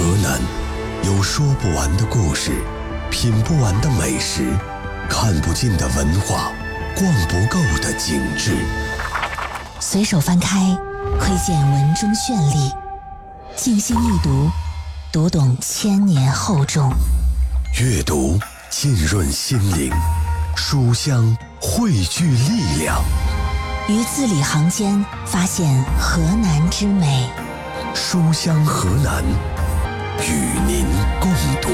南有说不完的故事，品不完的美食，看不尽的文化，逛不够的景致。 随手翻开，窥见文中绚丽；静心一读，读懂千年厚重。 阅读浸润心灵，书香汇聚力量。 于字里行间发现河南之美。 书香河南，与您共读。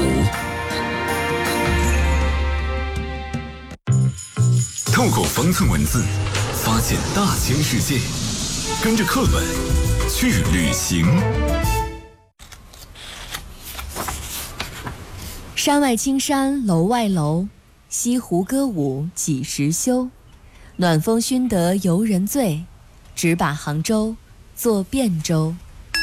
透过方寸文字，发现大千世界，跟着课本去旅行。 山外青山楼外楼，西湖歌舞几时休？暖风熏得游人醉，只把杭州作汴州。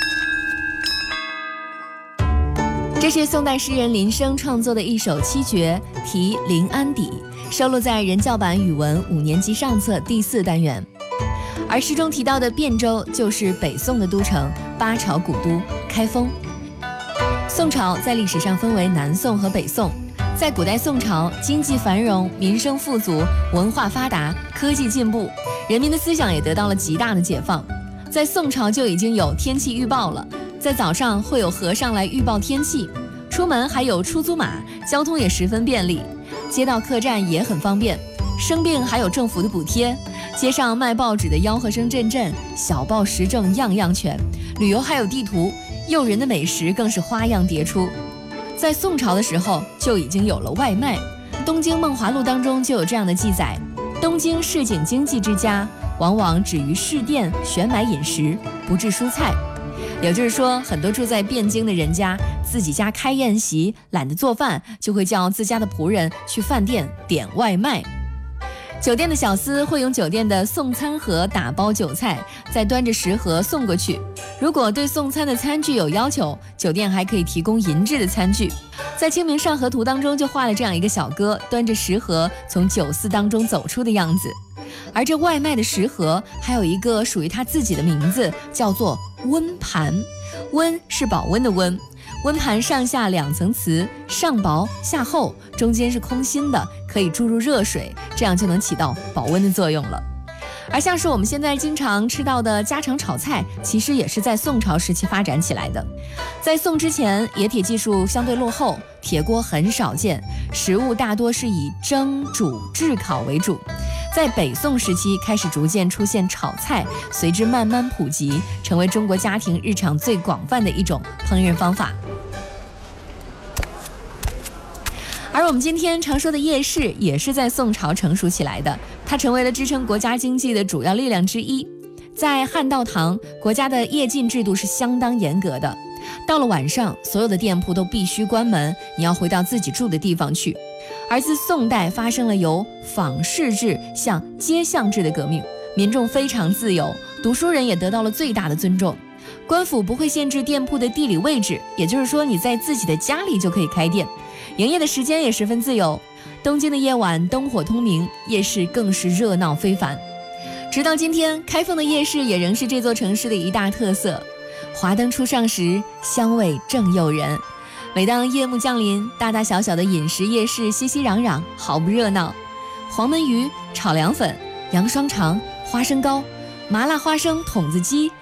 这是宋代诗人林升创作的一首七绝，题临安邸，收录在人教版语文5年级上册第4单元。而诗中提到的汴州就是北宋的都城，八朝古都开封。宋朝在历史上分为南宋和北宋。在古代宋朝，经济繁荣，民生富足，文化发达，科技进步，人民的思想也得到了极大的解放。在宋朝就已经有天气预报了，在早上会有和尚来预报天气，出门还有出租马，交通也十分便利，街道客栈也很方便，生病还有政府的补贴，街上卖报纸的吆喝声阵阵，小报时政样样全，旅游还有地图，诱人的美食更是花样迭出。在宋朝的时候就已经有了外卖，《东京梦华录》当中就有这样的记载：东京市井经济之家，往往只于市店选买饮食，不置蔬菜。也就是说，很多住在汴京的人家，自己家开宴席，懒得做饭，就会叫自家的仆人去饭店点外卖。酒店的小厮会用酒店的送餐盒打包酒菜，再端着食盒送过去。如果对送餐的餐具有要求，酒店还可以提供银质的餐具。在《清明上河图》当中就画了这样一个小哥端着食盒从酒肆当中走出的样子。而这外卖的食盒还有一个属于他自己的名字，叫做温盘。温是保温的温，温盘上下2层瓷，上薄下厚，中间是空心的，可以注入热水，这样就能起到保温的作用了。而像是我们现在经常吃到的家常炒菜，其实也是在宋朝时期发展起来的。在宋之前，冶铁技术相对落后，铁锅很少见，食物大多是以蒸、煮、炙、烤为主。在北宋时期开始逐渐出现炒菜，随之慢慢普及，成为中国家庭日常最广泛的一种烹饪方法。而我们今天常说的夜市也是在宋朝成熟起来的，它成为了支撑国家经济的主要力量之一。在汉道堂，国家的夜禁制度是相当严格的，到了晚上，所有的店铺都必须关门，你要回到自己住的地方去。而自宋代发生了由坊市制向街巷制的革命，民众非常自由，读书人也得到了最大的尊重。官府不会限制店铺的地理位置，也就是说你在自己的家里就可以开店，营业的时间也十分自由。东京的夜晚灯火通明，夜市更是热闹非凡。直到今天，开封的夜市也仍是这座城市的一大特色。华灯初上时，香味正诱人。每当夜幕降临，大大小小的饮食夜市熙熙攘攘，毫不热闹。黄焖鱼、炒凉粉、羊双肠、花生糕、麻辣花生筒子鸡